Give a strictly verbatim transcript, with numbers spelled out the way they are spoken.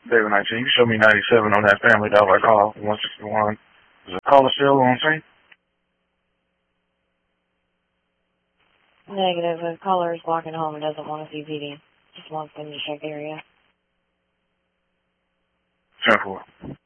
David nineteen, you show me ninety-seven on that family dollar call, one sixty-one. Is the caller still on scene? Negative. The caller is walking home and doesn't want to see P D. Just wants them to check area. ten four.